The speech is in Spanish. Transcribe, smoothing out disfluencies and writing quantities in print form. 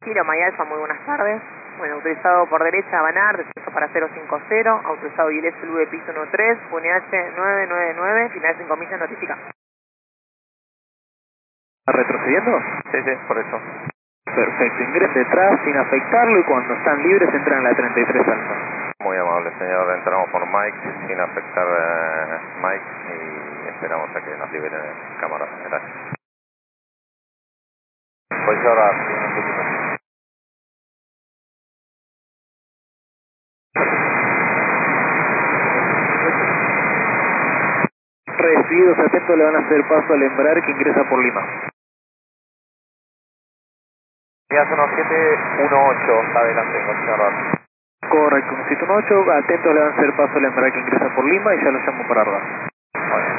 Kilo Maya Alfa, muy buenas tardes. Bueno, autorizado por derecha, Banar, descenso para 050, autorizado ILS LV piso 13, UNH 999, final 5 millas, notifica. ¿Retrocediendo? Sí, por eso. Perfecto, ingrese detrás sin afectarlo y cuando están libres entran en la 33 alfa. Muy amable, señor. Entramos por Mike sin afectar Mike y esperamos a que nos liberen cámara. Gracias. Pues ahora, Recibidos, atentos, le van a hacer paso al Embraer que ingresa por Lima. ya son 718, adelante, señor. Correcto, 718, atentos, le van a hacer paso al Embraer que ingresa por Lima y ya lo llamo para arriba.